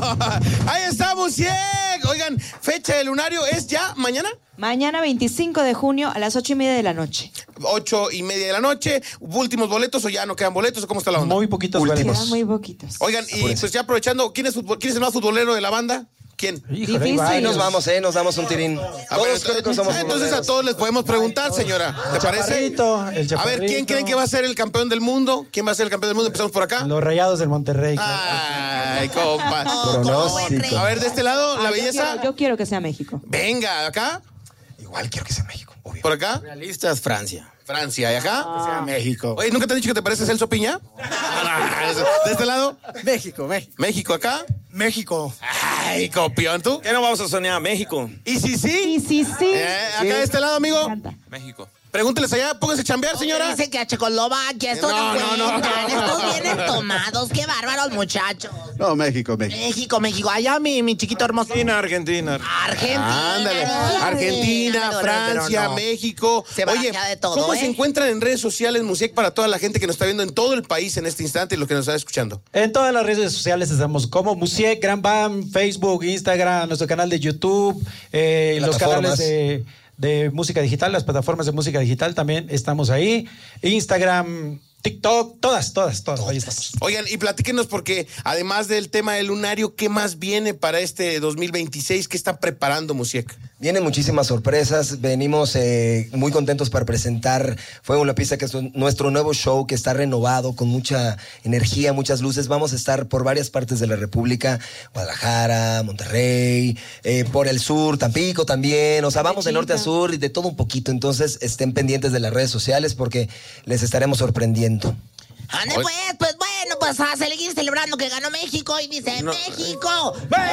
Ahí está, Musiek. Oigan, fecha del lunario es ya mañana. Mañana 25 de junio a las 8:30 de la noche. 8:30 de la noche. ¿Últimos boletos o ya no quedan boletos o cómo está la onda? Muy poquitos boletos. Quedan muy poquitos. Oigan, y pues ya aprovechando, ¿quién es el más futbolero de la banda? ¿Quién? Híjole, Difícil. ahí Ahí nos varios. vamos, nos damos un tirín. Todos creo que somos Entonces a futboleros. todos les podemos preguntar, señora. ¿Te parece? Chaparrito, el A ver, Chaparrito. ¿quién creen que va a ser el campeón del mundo? ¿Quién va a ser el campeón del mundo? Empezamos por acá. Los Rayados del Monterrey. Ay, compa. Pronóstico. A ver, de este lado, la belleza. Yo quiero que sea México. Venga, acá. Igual quiero que sea México, obvio. Por acá. Realistas, Francia. Francia. ¿Y acá? Sea México. Oye, ¿nunca te han dicho que te pareces Celso Piña? De este lado. México. México, acá. México. Ay, copión, ¿tú? ¿Qué no vamos a soñar a México? ¿Y si sí? Sí. Acá de este lado, amigo. Me encanta. México. Pregúnteles allá, pónganse a chambear, señora. Dice que a Checoslovaquia, estos No, no, no, no. cuentan, estos vienen tomados, qué bárbaros muchachos. No, México. México, allá mi chiquito hermoso. Argentina. Argentina. Ándale. Ay, Argentina, pero Francia, no. México. Se barajea de todo, ¿cómo ¿eh? se encuentran en redes sociales, Musiek, para toda la gente que nos está viendo en todo el país en este instante y los que nos están escuchando? En todas las redes sociales estamos como Musiek, Gran Bam, Facebook, Instagram, nuestro canal de YouTube, los Plataformas. canales de música digital, las plataformas de música digital también estamos ahí. Instagram, TikTok, todas. Ahí estamos. Oigan, y platíquenos porque además del tema del lunario, ¿qué más viene para este 2026? ¿Qué están preparando, Musiek? Vienen muchísimas sorpresas, venimos muy contentos para presentar Fuego en la Pista, que es nuestro nuevo show que está renovado, con mucha energía, muchas luces. Vamos a estar por varias partes de la República, Guadalajara, Monterrey, por el sur, Tampico también, o sea, vamos de norte a sur y de todo un poquito. Entonces estén pendientes de las redes sociales porque les estaremos sorprendiendo. Ande pues bueno, pues a seguir celebrando que ganó México y dice México.